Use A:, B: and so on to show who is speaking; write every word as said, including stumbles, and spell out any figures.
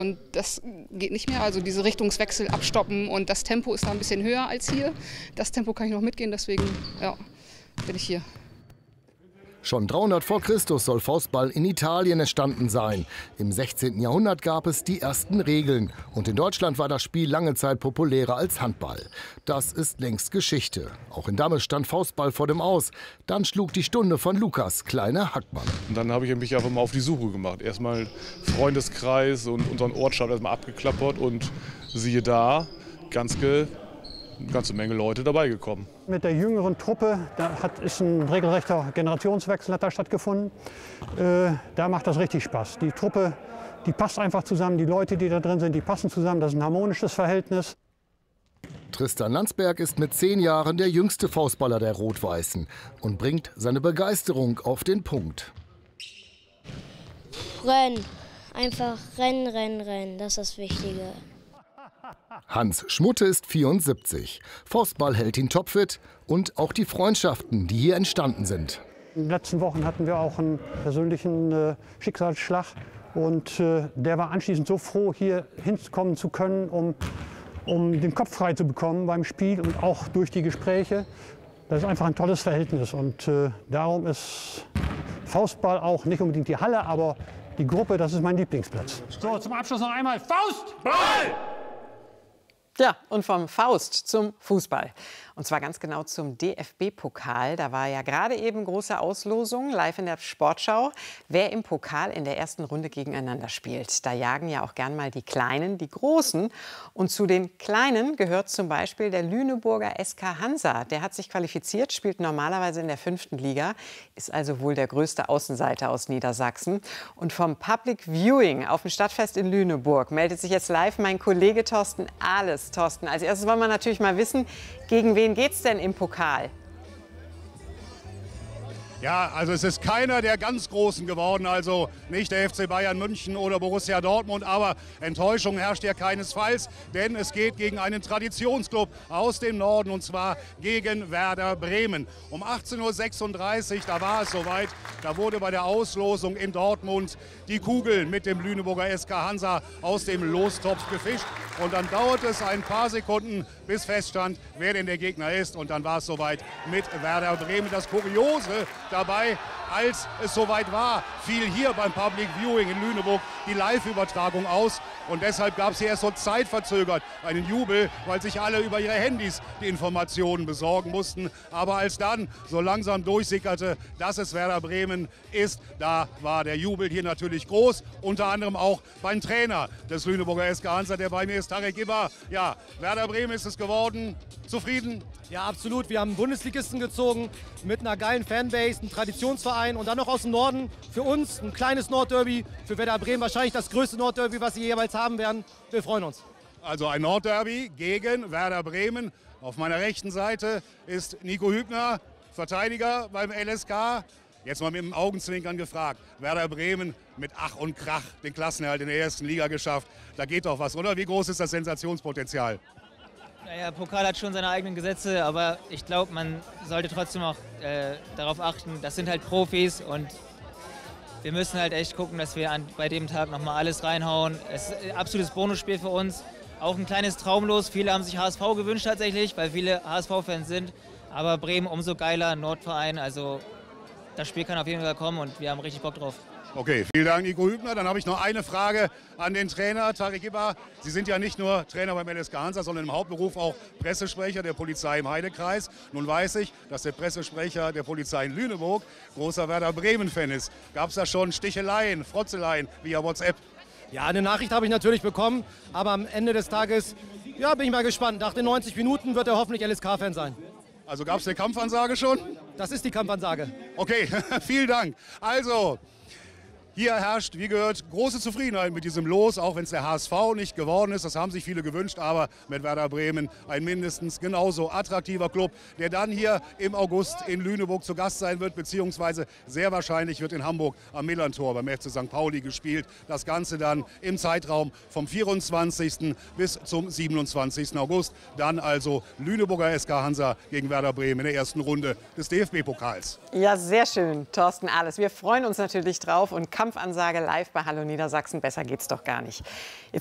A: Und das geht nicht mehr, also diese Richtungswechsel abstoppen und das Tempo ist da ein bisschen höher als hier. Das Tempo kann ich noch mitgehen, deswegen ja, bin ich hier.
B: Schon dreihundert vor Christus soll Faustball in Italien entstanden sein. Im sechzehnten Jahrhundert gab es die ersten Regeln. Und in Deutschland war das Spiel lange Zeit populärer als Handball. Das ist längst Geschichte. Auch in Damme stand Faustball vor dem Aus. Dann schlug die Stunde von Lukas Kleine Hackmann.
C: Und dann habe ich mich einfach mal auf die Suche gemacht. Erstmal Freundeskreis und unseren Ortschaft erstmal abgeklappert. Und siehe da, ganz ge eine ganze Menge Leute dabei gekommen.
D: Mit der jüngeren Truppe, da hat, ist ein regelrechter Generationswechsel hat da stattgefunden. Äh, da macht das richtig Spaß. Die Truppe, die passt einfach zusammen. Die Leute, die da drin sind, die passen zusammen. Das ist ein harmonisches Verhältnis.
B: Tristan Landsberg ist mit zehn Jahren der jüngste Faustballer der Rot-Weißen und bringt seine Begeisterung auf den Punkt.
E: Rennen. Einfach rennen, rennen, rennen. Das ist das Wichtige.
B: Hans Schmutte ist vierundsiebzig. Faustball hält ihn topfit und auch die Freundschaften, die hier entstanden sind.
D: In den letzten Wochen hatten wir auch einen persönlichen äh, Schicksalsschlag. Und äh, der war anschließend so froh, hier hinkommen zu können, um, um den Kopf frei zu bekommen beim Spiel und auch durch die Gespräche. Das ist einfach ein tolles Verhältnis. Und äh, darum ist Faustball auch nicht unbedingt die Halle, aber die Gruppe, das ist mein Lieblingsplatz. So, zum Abschluss noch einmal Faustball!
F: Ja, und vom Faust zum Fußball. Und zwar ganz genau zum D F B-Pokal. Da war ja gerade eben große Auslosung, live in der Sportschau, wer im Pokal in der ersten Runde gegeneinander spielt. Da jagen ja auch gern mal die Kleinen, die Großen. Und zu den Kleinen gehört zum Beispiel der Lüneburger S K Hansa. Der hat sich qualifiziert, spielt normalerweise in der fünften Liga, ist also wohl der größte Außenseiter aus Niedersachsen. Und vom Public Viewing auf dem Stadtfest in Lüneburg meldet sich jetzt live mein Kollege Thorsten Ahles. Thorsten, als erstes wollen wir natürlich mal wissen, gegen wen geht's denn im Pokal?
G: Ja, also es ist keiner der ganz Großen geworden, also nicht der F C Bayern München oder Borussia Dortmund, aber Enttäuschung herrscht ja keinesfalls, denn es geht gegen einen Traditionsclub aus dem Norden und zwar gegen Werder Bremen. Um achtzehn Uhr sechsunddreißig, da war es soweit, da wurde bei der Auslosung in Dortmund die Kugel mit dem Lüneburger S K Hansa aus dem Lostopf gefischt und dann dauert es ein paar Sekunden, bis feststand, wer denn der Gegner ist und dann war es soweit mit Werder Bremen. Das Kuriose dabei, als es soweit war, fiel hier beim Public Viewing in Lüneburg die Live-Übertragung aus. Und deshalb gab es hier erst so zeitverzögert einen Jubel, weil sich alle über ihre Handys die Informationen besorgen mussten. Aber als dann so langsam durchsickerte, dass es Werder Bremen ist, da war der Jubel hier natürlich groß. Unter anderem auch beim Trainer des Lüneburger S K Hansa, der bei mir ist, Tarek Gibber. Ja, Werder Bremen ist es geworden. Zufrieden?
H: Ja, absolut. Wir haben einen Bundesligisten gezogen mit einer geilen Fanbase, einem Traditionsverein und dann noch aus dem Norden. Für uns ein kleines Nordderby, für Werder Bremen wahrscheinlich das größte Nordderby, was sie jeweils haben werden. Wir freuen uns.
G: Also ein Nordderby gegen Werder Bremen. Auf meiner rechten Seite ist Nico Hübner, Verteidiger beim L S K. Jetzt mal mit dem Augenzwinkern gefragt. Werder Bremen mit Ach und Krach den Klassenerhalt in der ersten Liga geschafft. Da geht doch was, oder? Wie groß ist das Sensationspotenzial?
I: Naja, Pokal hat schon seine eigenen Gesetze, aber ich glaube, man sollte trotzdem auch äh, darauf achten, das sind halt Profis und wir müssen halt echt gucken, dass wir an, bei dem Tag nochmal alles reinhauen. Es ist ein absolutes Bonusspiel für uns, auch ein kleines Traumlos. Viele haben sich H S V gewünscht tatsächlich, weil viele H S V-Fans sind, aber Bremen umso geiler, Nordverein, also das Spiel kann auf jeden Fall kommen und wir haben richtig Bock drauf.
G: Okay, vielen Dank, Nico Hübner. Dann habe ich noch eine Frage an den Trainer, Tarek Gibber. Sie sind ja nicht nur Trainer beim L S K Hansa, sondern im Hauptberuf auch Pressesprecher der Polizei im Heidekreis. Nun weiß ich, dass der Pressesprecher der Polizei in Lüneburg großer Werder Bremen-Fan ist. Gab es da schon Sticheleien, Frotzeleien via WhatsApp?
H: Ja, eine Nachricht habe ich natürlich bekommen, aber am Ende des Tages ja, bin ich mal gespannt. Nach den neunzig Minuten wird er hoffentlich L S K-Fan sein.
G: Also gab es eine Kampfansage schon?
H: Das ist die Kampfansage.
G: Okay, vielen Dank. Also, hier herrscht, wie gehört, große Zufriedenheit mit diesem Los, auch wenn es der H S V nicht geworden ist. Das haben sich viele gewünscht, aber mit Werder Bremen ein mindestens genauso attraktiver Club, der dann hier im August in Lüneburg zu Gast sein wird, beziehungsweise sehr wahrscheinlich wird in Hamburg am Millantor beim F C Sankt Pauli gespielt. Das Ganze dann im Zeitraum vom vierundzwanzigsten bis zum siebenundzwanzigsten August. Dann also Lüneburger S K Hansa gegen Werder Bremen in der ersten Runde des D F B-Pokals.
F: Ja, sehr schön, Thorsten Ahles. Wir freuen uns natürlich drauf und Kampf Kampfansage live bei Hallo Niedersachsen. Besser geht's doch gar nicht.